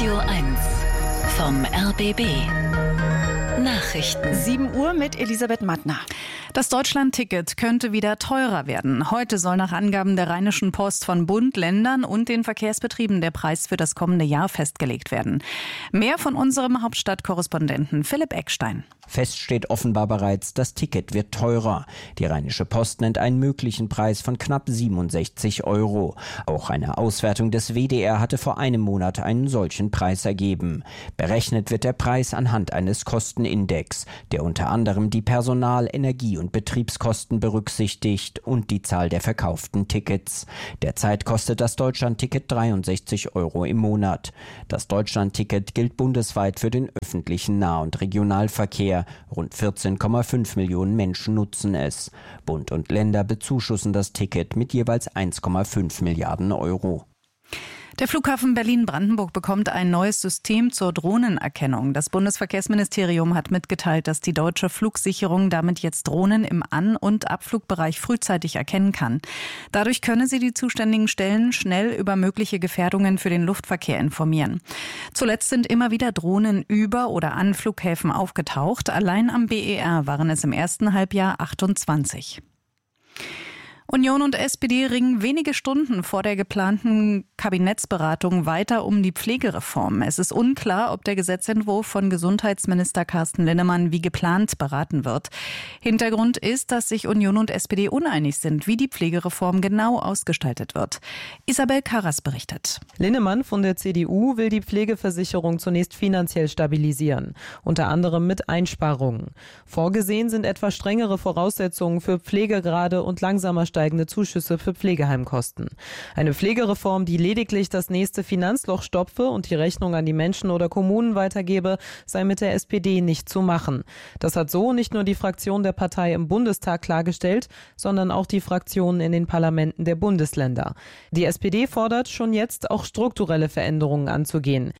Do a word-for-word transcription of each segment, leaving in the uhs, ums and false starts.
Radio eins vom R B B. Nachrichten. sieben Uhr mit Elisabeth Mattner. Das Deutschland-Ticket könnte wieder teurer werden. Heute soll nach Angaben der Rheinischen Post von Bund, Ländern und den Verkehrsbetrieben der Preis für das kommende Jahr festgelegt werden. Mehr von unserem Hauptstadtkorrespondenten Philipp Eckstein. Fest steht offenbar bereits, das Ticket wird teurer. Die Rheinische Post nennt einen möglichen Preis von knapp siebenundsechzig Euro. Auch eine Auswertung des W D R hatte vor einem Monat einen solchen Preis ergeben. Berechnet wird der Preis anhand eines Kostenindex, der unter anderem die Personal-, Energie- und Betriebskosten berücksichtigt und die Zahl der verkauften Tickets. Derzeit kostet das Deutschland-Ticket dreiundsechzig Euro im Monat. Das Deutschland-Ticket gilt bundesweit für den öffentlichen Nah- und Regionalverkehr. Rund vierzehn Komma fünf Millionen Menschen nutzen es. Bund und Länder bezuschussen das Ticket mit jeweils eins Komma fünf Milliarden Euro. Der Flughafen Berlin-Brandenburg bekommt ein neues System zur Drohnenerkennung. Das Bundesverkehrsministerium hat mitgeteilt, dass die deutsche Flugsicherung damit jetzt Drohnen im An- und Abflugbereich frühzeitig erkennen kann. Dadurch könne sie die zuständigen Stellen schnell über mögliche Gefährdungen für den Luftverkehr informieren. Zuletzt sind immer wieder Drohnen über oder an Flughäfen aufgetaucht. Allein am B E R waren es im ersten Halbjahr achtundzwanzig. Union und S P D ringen wenige Stunden vor der geplanten Kabinettsberatung weiter um die Pflegereform. Es ist unklar, ob der Gesetzentwurf von Gesundheitsminister Carsten Linnemann wie geplant beraten wird. Hintergrund ist, dass sich Union und S P D uneinig sind, wie die Pflegereform genau ausgestaltet wird. Isabel Karras berichtet. Linnemann von der C D U will die Pflegeversicherung zunächst finanziell stabilisieren, unter anderem mit Einsparungen. Vorgesehen sind etwa strengere Voraussetzungen für Pflegegrade und langsamer steigende Zuschüsse für Pflegeheimkosten. Eine Pflegereform, die lediglich das nächste Finanzloch stopfe und die Rechnung an die Menschen oder Kommunen weitergebe, sei mit der S P D nicht zu machen. Das hat so nicht nur die Fraktion der Partei im Bundestag klargestellt, sondern auch die Fraktionen in den Parlamenten der Bundesländer. Die S P D fordert schon jetzt, auch strukturelle Veränderungen anzugehen.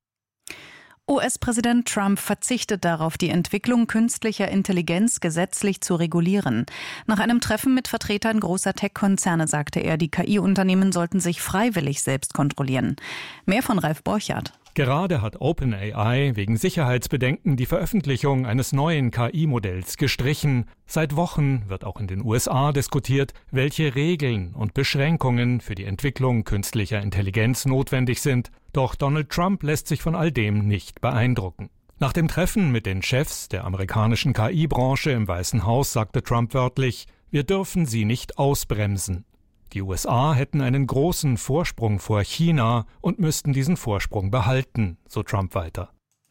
U S-Präsident Trump verzichtet darauf, die Entwicklung künstlicher Intelligenz gesetzlich zu regulieren. Nach einem Treffen mit Vertretern großer Tech-Konzerne sagte er, die K I-Unternehmen sollten sich freiwillig selbst kontrollieren. Mehr von Ralf Borchardt. Gerade hat OpenAI wegen Sicherheitsbedenken die Veröffentlichung eines neuen K I-Modells gestrichen. Seit Wochen wird auch in den U S A diskutiert, welche Regeln und Beschränkungen für die Entwicklung künstlicher Intelligenz notwendig sind. Doch Donald Trump lässt sich von all dem nicht beeindrucken. Nach dem Treffen mit den Chefs der amerikanischen K I-Branche im Weißen Haus sagte Trump wörtlich: Wir dürfen sie nicht ausbremsen. Die U S A hätten einen großen Vorsprung vor China und müssten diesen Vorsprung behalten, so Trump weiter.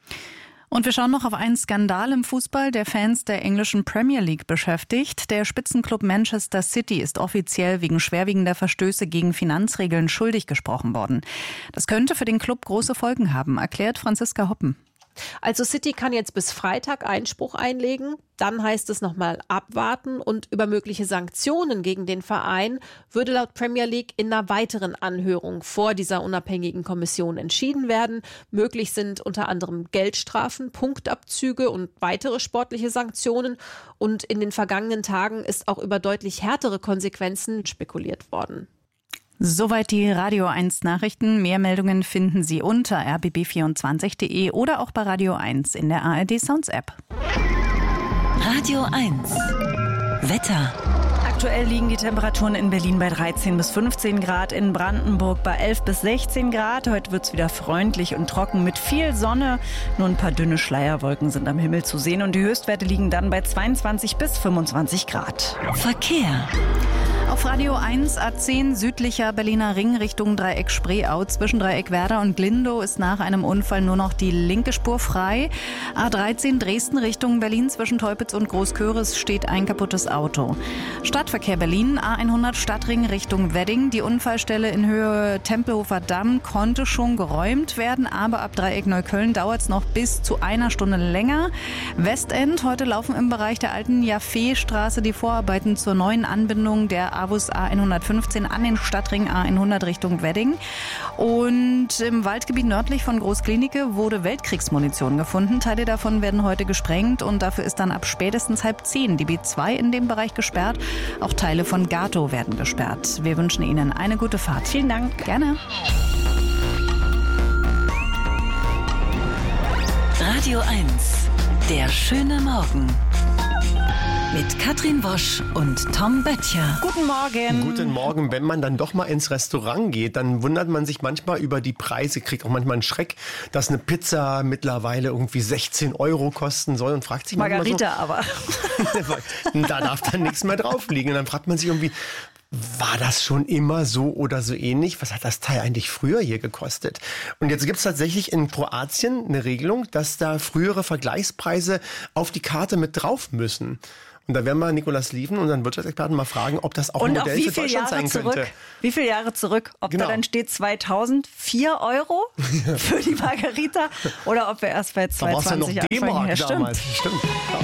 Und wir schauen noch auf einen Skandal im Fußball, der Fans der englischen Premier League beschäftigt. Der Spitzenclub Manchester City ist offiziell wegen schwerwiegender Verstöße gegen Finanzregeln schuldig gesprochen worden. Das könnte für den Club große Folgen haben, erklärt Franziska Hoppen. Also City kann jetzt bis Freitag Einspruch einlegen. Dann heißt es nochmal abwarten und über mögliche Sanktionen gegen den Verein würde laut Premier League in einer weiteren Anhörung vor dieser unabhängigen Kommission entschieden werden. Möglich sind unter anderem Geldstrafen, Punktabzüge und weitere sportliche Sanktionen. Und in den vergangenen Tagen ist auch über deutlich härtere Konsequenzen spekuliert worden. Soweit die Radio eins Nachrichten. Mehr Meldungen finden Sie unter r b b vierundzwanzig punkt de oder auch bei Radio eins in der A R D Sounds App. Radio eins Wetter. Aktuell liegen die Temperaturen in Berlin bei dreizehn bis fünfzehn Grad, in Brandenburg bei elf bis sechzehn Grad. Heute wird es wieder freundlich und trocken mit viel Sonne. Nur ein paar dünne Schleierwolken sind am Himmel zu sehen und die Höchstwerte liegen dann bei zweiundzwanzig bis fünfundzwanzig Grad. Verkehr. Auf Radio eins A zehn südlicher Berliner Ring Richtung Dreieck Spreeau. Zwischen Dreieck Werder und Glindow ist nach einem Unfall nur noch die linke Spur frei. A dreizehn Dresden Richtung Berlin zwischen Teupitz und Großköris steht ein kaputtes Auto. Stadtverkehr Berlin, A hundert Stadtring Richtung Wedding. Die Unfallstelle in Höhe Tempelhofer Damm konnte schon geräumt werden, aber ab Dreieck Neukölln dauert es noch bis zu einer Stunde länger. Westend, heute laufen im Bereich der alten Jaffe-Straße die Vorarbeiten zur neuen Anbindung der A W U S A hundertfünfzehn an den Stadtring A hundert Richtung Wedding. Und im Waldgebiet nördlich von Großklinike wurde Weltkriegsmunition gefunden. Teile davon werden heute gesprengt und dafür ist dann ab spätestens halb zehn die B zwei in dem Bereich gesperrt. Auch Teile von Gato werden gesperrt. Wir wünschen Ihnen eine gute Fahrt. Vielen Dank. Gerne. Radio eins. Der schöne Morgen. Mit Katrin Wosch und Tom Böttcher. Guten Morgen. Guten Morgen. Wenn man dann doch mal ins Restaurant geht, dann wundert man sich manchmal über die Preise, kriegt auch manchmal einen Schreck, dass eine Pizza mittlerweile irgendwie sechzehn Euro kosten soll und fragt sich Margarita manchmal so, aber. Da darf dann nichts mehr drauf liegen. Und dann fragt man sich irgendwie, war das schon immer so oder so ähnlich? Was hat das Teil eigentlich früher hier gekostet? Und jetzt gibt es tatsächlich in Kroatien eine Regelung, dass da frühere Vergleichspreise auf die Karte mit drauf müssen. Und da werden wir Nikolaus Lieven, unseren Wirtschaftsexperten, mal fragen, ob das auch ein Modell für Deutschland sein könnte. Wie viele Jahre zurück? Ob genau. da dann steht zweitausend vier Euro für die Margarita oder ob wir erst bei zweihundertzwanzig da war es ja noch D-Mark ja, damals. Stimmt. Stimmt.